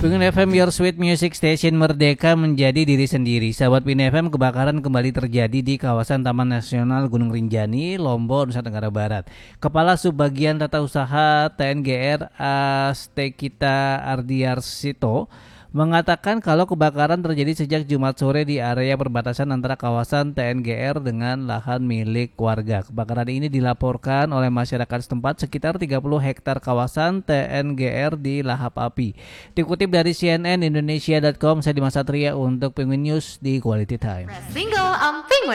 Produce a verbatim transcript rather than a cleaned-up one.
Pengen F M, Your Sweet Music Station, merdeka menjadi diri sendiri. Sahabat Pengen F M, kebakaran kembali terjadi di kawasan Taman Nasional Gunung Rinjani, Lombok, Nusa Tenggara Barat. Kepala Subbagian Tata Usaha T N G R Astekita Ardiarsito mengatakan kalau kebakaran terjadi sejak Jumat sore di area perbatasan antara kawasan T N G R dengan lahan milik warga. Kebakaran ini dilaporkan oleh masyarakat setempat sekitar tiga puluh hektar kawasan T N G R di lahap api. Dikutip dari C N N Indonesia dot com, saya Dimas Satria untuk Penguin News di Quality Time. Single, um, Penguin.